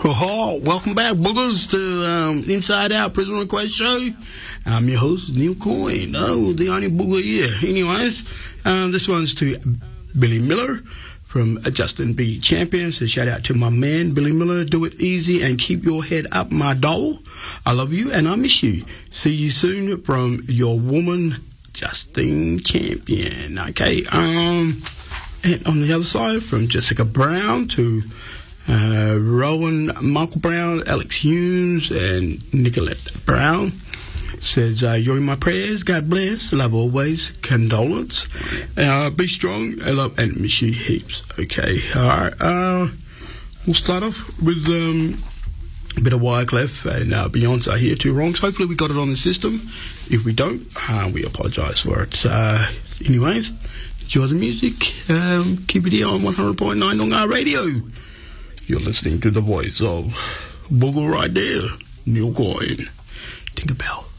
Oh, welcome back, boogers, to Inside Out Prison Request Show. I'm your host, Neil Coyne. Oh, the only booger here. Anyways, this one's to Billy Miller from Justin B. Champion. So shout out to my man, Billy Miller. Do it easy and keep your head up, my doll. I love you and I miss you. See you soon from your woman, Justin Champion. Okay, and on the other side, from Jessica Brown to Rowan, Michael Brown, Alex Humes, and Nicolette Brown. Says, you're in my prayers, God bless, love always, condolence, be strong, I love and miss you heaps. Okay, alright, we'll start off with a bit of Wyclef and Beyonce here, 2 Wrongs. Hopefully we got it on the system. If we don't, we apologise for it. Anyways, enjoy the music, keep it here on 100.9 on our radio. You're listening to the voice of Boogle right there, Neil Coyne. Tinkerbell.